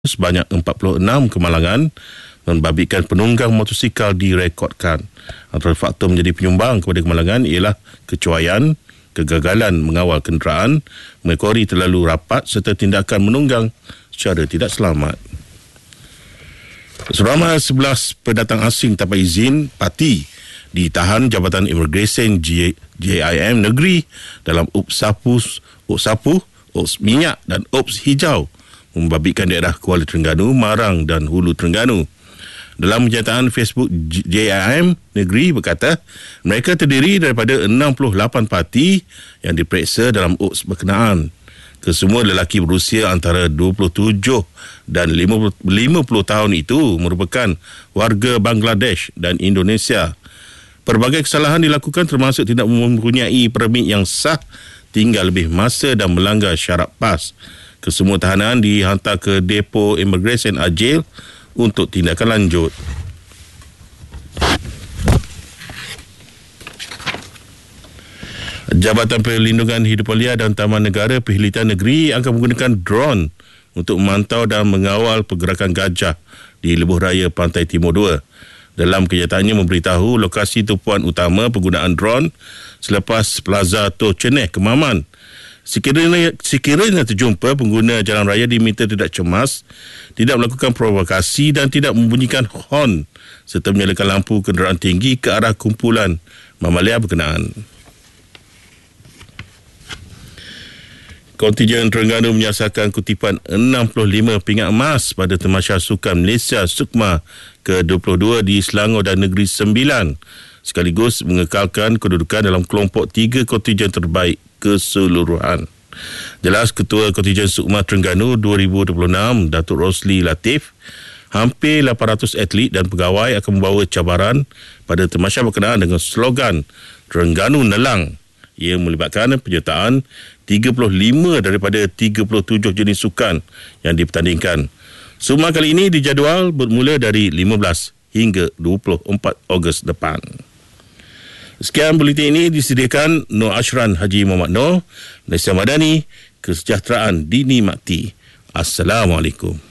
sebanyak 46 kemalangan membabitkan penunggang motosikal direkodkan. Antara faktor menjadi penyumbang kepada kemalangan ialah kecuaian, kegagalan mengawal kenderaan, mengekori terlalu rapat serta tindakan menunggang secara tidak selamat. Seramai 11 pendatang asing tanpa izin parti ditahan Jabatan Imigresen JIM Negeri dalam Ops Sapu, Ops Minyak dan Ops Hijau membabitkan daerah Kuala Terengganu, Marang dan Hulu Terengganu. Dalam kenyataan Facebook, JIM Negeri berkata mereka terdiri daripada 68 parti yang diperiksa dalam Ops berkenaan. Kesemua lelaki berusia antara 27 dan 50 tahun itu merupakan warga Bangladesh dan Indonesia. Pelbagai kesalahan dilakukan termasuk tidak mempunyai permit yang sah, tinggal lebih masa dan melanggar syarat PAS. Kesemua tahanan dihantar ke Depo Imigresen Ajil untuk tindakan lanjut. Jabatan Perlindungan Hidupan Liar dan Taman Negara Perkhidmatan Negeri akan menggunakan drone untuk memantau dan mengawal pergerakan gajah di Lebuh Raya Pantai Timur 2. Dalam kenyataannya memberitahu lokasi tumpuan utama penggunaan drone selepas Plaza Tor Ceneh, Kemaman. Sekiranya terjumpa, pengguna jalan raya diminta tidak cemas, tidak melakukan provokasi dan tidak membunyikan horn serta menyalakan lampu kenderaan tinggi ke arah kumpulan mamalia berkenaan. Kontijen Terengganu menyasarkan kutipan 65 pingat emas pada Tamasya Sukan Malaysia Sukma ke-22 di Selangor dan Negeri Sembilan, sekaligus mengekalkan kedudukan dalam kelompok 3 kontijen terbaik keseluruhan. Jelas Ketua Kontijen Sukma Terengganu 2026, Datuk Rosli Latif, hampir 800 atlet dan pegawai akan membawa cabaran pada Tamasya berkenaan dengan slogan Terengganu Nelang. Ia melibatkan penyertaan 35 daripada 37 jenis sukan yang dipertandingkan. Sukma kali ini dijadual bermula dari 15 hingga 24 Ogos depan. Sekian buletin ini disediakan Nur Ashran Haji Muhammad Nur, Malaysia Madani, kesejahteraan dinikmati. Assalamualaikum.